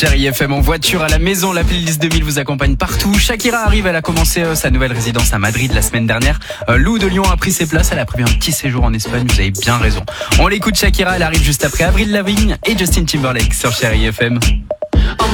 Chérie FM en voiture, à la maison, la playlist 2000 vous accompagne partout. Shakira arrive, elle a commencé sa nouvelle résidence à Madrid la semaine dernière. Lou de Lyon a pris ses places, elle a prévu un petit séjour en Espagne, vous avez bien raison. On l'écoute Shakira, elle arrive juste après Avril Lavigne et Justin Timberlake sur Chérie FM.